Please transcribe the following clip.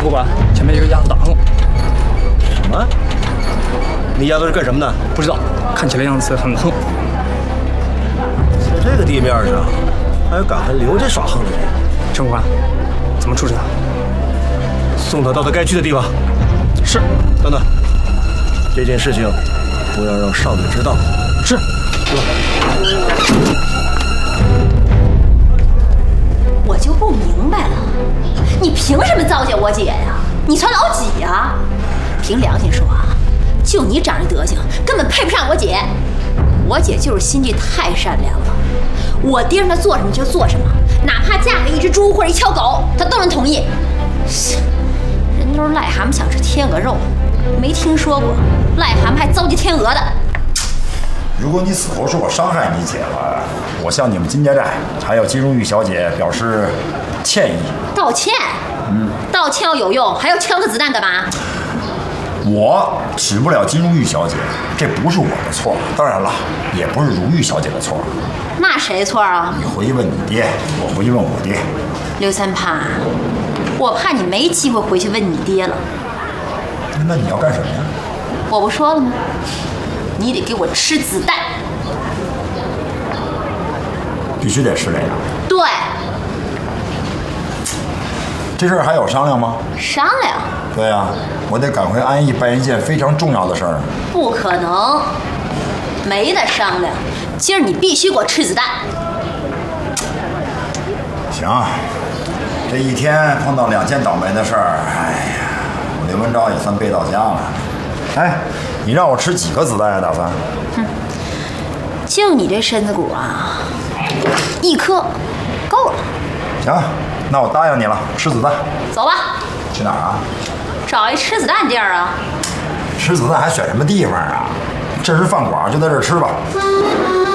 不管，前面有个鸭子挡路。 什么？那丫头是干什么的？ 不知道，看起来样子很横。 在这个地面上，还有敢还留着耍横的人？ 陈官，怎么处置他？ 送他到他该去的地方。 是。 等等，这件事情不要让少女知道。 是。 我就不明白了，你凭什么糟践我姐呀？你算老几呀？凭良心说啊，就你长这德行，根本配不上我姐。我姐就是心地太善良了，我爹让她做什么就做什么，哪怕嫁给一只猪或者一条狗，她都能同意。人都是癞蛤蟆想吃天鹅肉，没听说过癞蛤蟆还糟践天鹅的。 如果你死后说我伤害你姐了，我向你们金家寨还有金荣玉小姐表示歉意。 道歉？道歉要有用，还要枪个子弹干嘛？ 我娶不了金如玉小姐，这不是我的错，当然了，也不是如玉小姐的错。 那谁错啊？ 你回去问你爹，我回去问我爹。 刘三怕，我怕你没机会回去问你爹了。 那你要干什么呀？ 我不说了吗？你得给我吃子弹。 必须得吃这个。 对。 这事儿还有商量吗？ 商量？ 对呀，我得赶回安邑办一件非常重要的事儿。 不可能，没得商量。今儿你必须给我吃子弹。 行，这一天碰到2件倒霉的事儿，哎呀，我刘文昭也算背到家了。哎，你让我吃几个子弹呀，大三？ 就你这身子骨啊，1颗够了。 行，那我答应你了，吃子弹。 走吧。 去哪儿啊？ 找一吃子弹地儿啊。 吃子弹还选什么地方啊？这是饭馆，就在这儿吃吧。